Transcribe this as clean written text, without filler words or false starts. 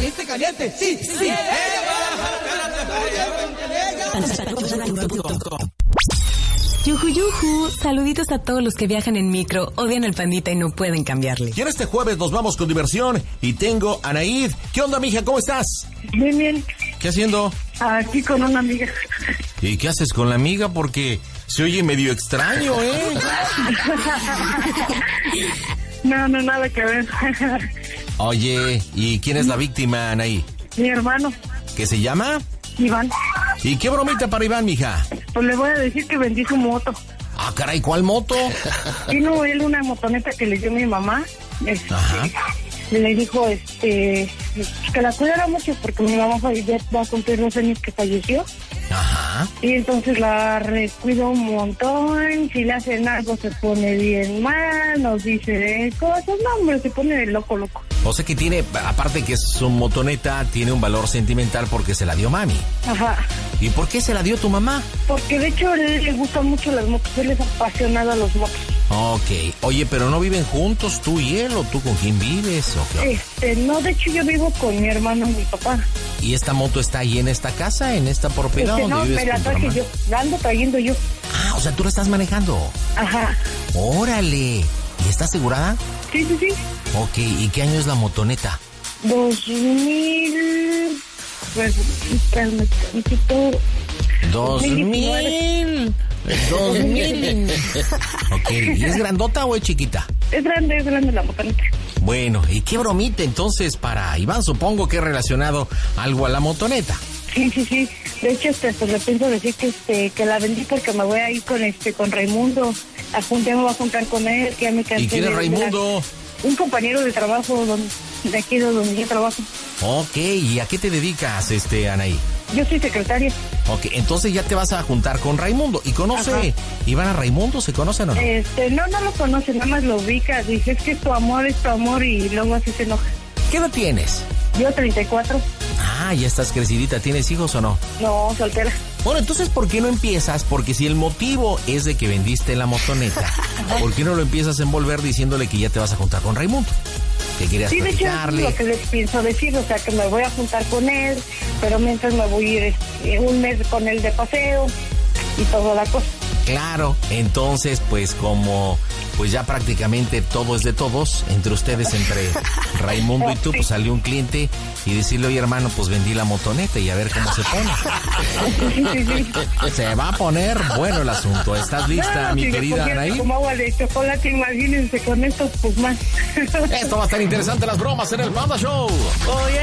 Caliente, caliente, sí, sí. Yuju, yuju, saluditos a todos los que viajan en micro, odian al pandita y no pueden cambiarle. Y en este jueves nos vamos con diversión y tengo a Anaid. ¿Qué onda, mija? ¿Cómo estás? Bien, bien. ¿Qué haciendo? Aquí con una amiga. ¿Y qué haces con la amiga? Porque se oye medio extraño, ¿eh? No, nada que ver. Oye, ¿y quién es la víctima, Anaí? Mi hermano, ¿Qué se llama? Iván. ¿Y qué bromita para Iván, mija? Pues le voy a decir que vendí su moto. Ah, caray, ¿cuál moto? Vino él una motoneta que le dio mi mamá. Ajá. Le dijo que la cuidara mucho porque mi mamá ya va a cumplir 2 años que falleció. Ajá. Y entonces la recuida un montón. Si le hacen algo se pone bien mal, nos dice cosas. No, hombre, se pone de loco. O sea que tiene, aparte que es su motoneta, tiene un valor sentimental porque se la dio mami. Ajá. ¿Y por qué se la dio tu mamá? Porque de hecho a él le gustan mucho las motos. Él es apasionado a los motos. Ok. Oye, pero ¿no viven juntos tú y él o tú con quién vives o qué? No, de hecho yo vivo con mi hermano y mi papá. ¿Y esta moto está ahí en esta casa, en esta propiedad donde No, vives me la con tu traje hermano? yo, la ando trayendo yo. Ah, o sea, tú la estás manejando. Ajá. Órale. ¿Y está asegurada? Sí. Ok, ¿y qué año es la motoneta? 2000... Pues, espérame, 2000. Ok, ¿y es grandota o es chiquita? Es grande la motoneta. Bueno, ¿y qué bromita entonces para Iván? Supongo que es relacionado algo a la motoneta. Sí. De hecho, pues le pienso decir que la vendí porque me voy a ir con Raimundo. Ya me voy a juntar con él, que ya me cansé. ¿Y quién es Raimundo? Un compañero de trabajo de aquí donde yo trabajo. Ok, ¿y a qué te dedicas, Anaí? Yo soy secretaria. Ok, entonces ya te vas a juntar con Raimundo. ¿Y conoce Iván a Raimundo? ¿Se conocen o no? No lo conoce, nada más lo ubica. Dice, es que es tu amor y luego así se enoja. ¿Qué edad tienes? Yo 34. Ah, ya estás crecidita. ¿Tienes hijos o no? No, soltera. Bueno, entonces, ¿por qué no empiezas? Porque si el motivo es de que vendiste la motoneta, ¿por qué no lo empiezas a envolver diciéndole que ya te vas a juntar con Raimundo? Que querías platicarle. Sí, de hecho, es lo que les pienso decir, o sea, que me voy a juntar con él, pero mientras me voy a ir un mes con él de paseo y toda la cosa. Claro, entonces, pues como pues ya prácticamente todo es de todos, entre ustedes, entre Raimundo y tú, pues salió un cliente y decirle, oye hermano, pues vendí la motoneta y a ver cómo se pone. Sí. Se va a poner bueno el asunto. ¿Estás lista, mi querida Anaí? Como agua de chocolate, imagínense con esto, pues más. Esto va a estar interesante, las bromas en el Panda Show.